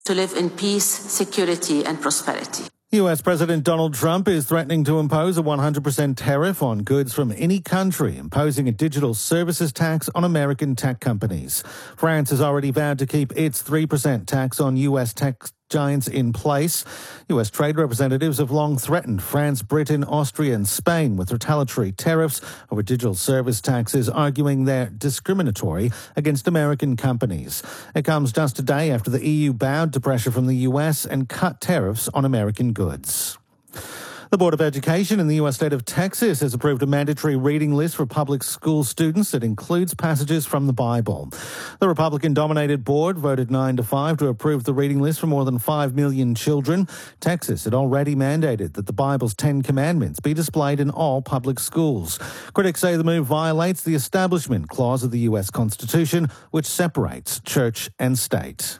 to live in peace, security, and prosperity. US President Donald Trump is threatening to impose a 100% tariff on goods from any country, imposing a digital services tax on American tech companies. France has already vowed to keep its 3% tax on US tech giants in place. US trade representatives have long threatened France, Britain, Austria and Spain with retaliatory tariffs over digital service taxes, arguing they're discriminatory against American companies. It comes just a day after the EU bowed to pressure from the US and cut tariffs on American goods. The Board of Education in the US state of Texas has approved a mandatory reading list for public school students that includes passages from the Bible. The Republican-dominated board voted 9-5 to approve the reading list for more than 5 million children. Texas had already mandated that the Bible's 10 commandments be displayed in all public schools. Critics say the move violates the Establishment Clause of the US Constitution, which separates church and state.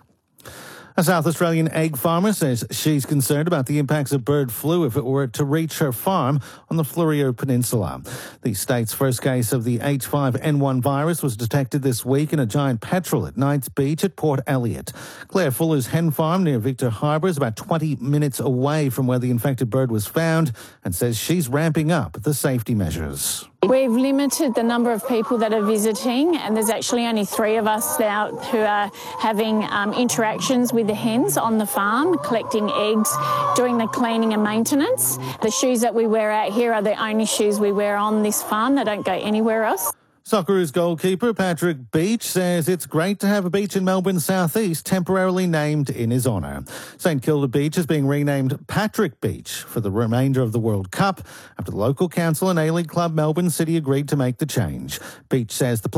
A South Australian egg farmer says she's concerned about the impacts of bird flu if it were to reach her farm on the Fleurieu Peninsula. The state's first case of the H5N1 virus was detected this week in a giant petrel at Knights Beach at Port Elliot. Claire Fuller's hen farm near Victor Harbour is about 20 minutes away from where the infected bird was found and says she's ramping up the safety measures. We've limited the number of people that are visiting, and there's actually only 3 of us now who are having interactions with the hens on the farm, collecting eggs, doing the cleaning and maintenance. The shoes that we wear out here are the only shoes we wear on this farm. They don't go anywhere else. Socceroos goalkeeper Patrick Beach says it's great to have a beach in Melbourne's southeast temporarily named in his honour. St Kilda Beach is being renamed Patrick Beach for the remainder of the World Cup after the local council and A-League club Melbourne City agreed to make the change. Beach says in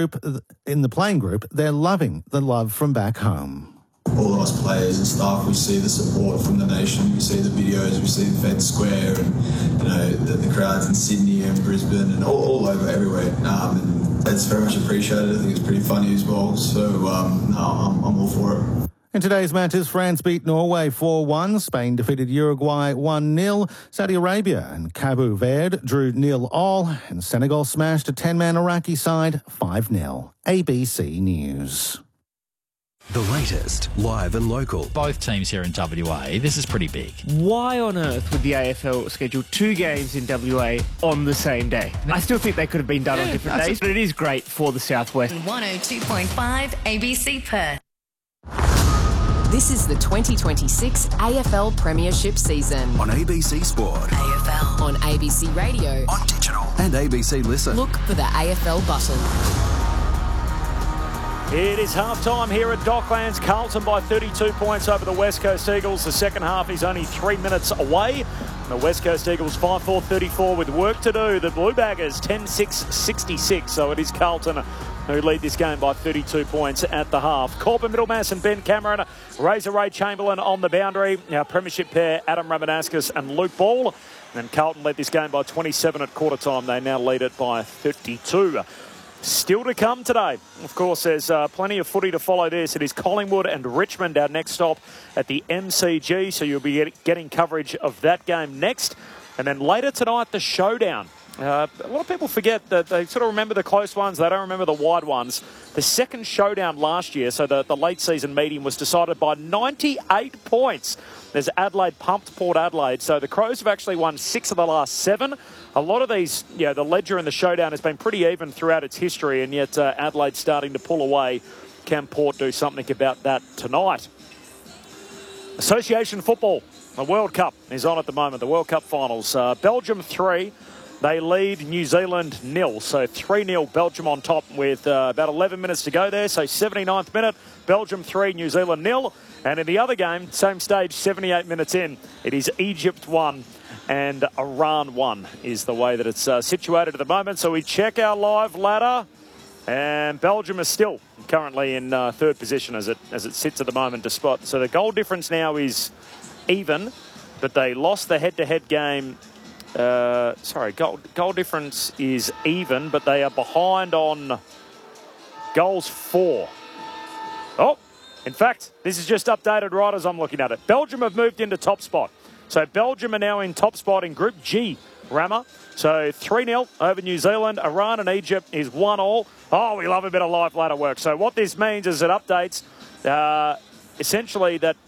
the playing group, they're loving the love from back home. All of us players and staff, we see the support from the nation, we see the videos, we see the Fed Square and the crowds in Sydney and Brisbane and all over everywhere. And that's very much appreciated. I think it's pretty funny as well. So I'm all for it. In today's matches, France beat Norway 4-1, Spain defeated Uruguay 1-0, Saudi Arabia and Cabo Verde drew 0-0, and Senegal smashed a 10-man Iraqi side 5-0. ABC News. The latest, live and local. Both teams here in WA, this is pretty big. Why on earth would the AFL schedule 2 games in WA on the same day? I still think they could have been done on different days, but it is great for the Southwest. 102.5 ABC Perth. This is the 2026 AFL Premiership season. On ABC Sport. AFL. On ABC Radio. On digital. And ABC Listen. Look for the AFL button. It is half-time here at Docklands. Carlton by 32 points over the West Coast Eagles. The second half is only 3 minutes away. The West Coast Eagles 5-4-34 with work to do. The Blue Baggers 10-6-66. So it is Carlton who lead this game by 32 points at the half. Corbin Middlemass and Ben Cameron. Razor Ray Chamberlain on the boundary. Our premiership pair, Adam Ramanauskas and Luke Ball. And Carlton led this game by 27 at quarter time. They now lead it by 32. Still to come today. Of course, there's plenty of footy to follow this. It is Collingwood and Richmond, our next stop at the MCG. So you'll be getting coverage of that game next. And then later tonight, the showdown. A lot of people forget that they sort of remember the close ones. They don't remember the wide ones. The second showdown last year, so the late season meeting, was decided by 98 points. There's Adelaide pumped Port Adelaide. So the Crows have actually won 6 of the last 7. A lot of these, the ledger in the showdown has been pretty even throughout its history, and yet Adelaide's starting to pull away. Can Port do something about that tonight? Association football. The World Cup is on at the moment. The World Cup finals. Belgium 3. They lead New Zealand 0. So 3-0 Belgium on top with about 11 minutes to go there. So 79th minute, Belgium 3, New Zealand 0. And in the other game, same stage, 78 minutes in, it is Egypt 1 and Iran 1 is the way that it's situated at the moment. So we check our live ladder. And Belgium is still currently in third position as it sits at the moment. Despite so the goal difference now is even, but they lost the head-to-head game. Goal difference is even, but they are behind on goals for. Oh, in fact, this is just updated right as I'm looking at it. Belgium have moved into top spot. So Belgium are now in top spot in Group G, Rama. So 3-0 over New Zealand. Iran and Egypt is 1-1. Oh, we love a bit of live ladder work. So what this means is it updates essentially that